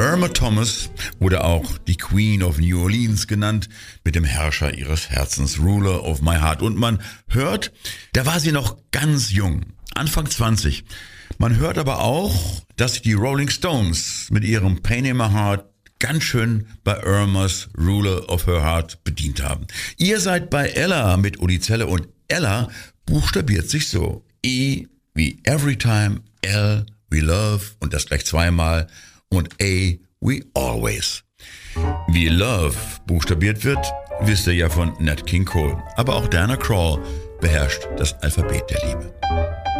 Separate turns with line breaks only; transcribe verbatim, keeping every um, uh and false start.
Irma Thomas wurde auch die Queen of New Orleans genannt, mit dem Herrscher ihres Herzens, Ruler of my heart. Und man hört, da war sie noch ganz jung, Anfang zwanzig. Man hört aber auch, dass sich die Rolling Stones mit ihrem Pain in my heart ganz schön bei Irmas Ruler of her heart bedient haben. Ihr seid bei Ella mit Odizelle und Ella buchstabiert sich so. E wie every time, L we love und das gleich zweimal und A we always. Wie Love buchstabiert wird, wisst ihr ja von Nat King Cole. Aber auch Diana Krall beherrscht das Alphabet der Liebe.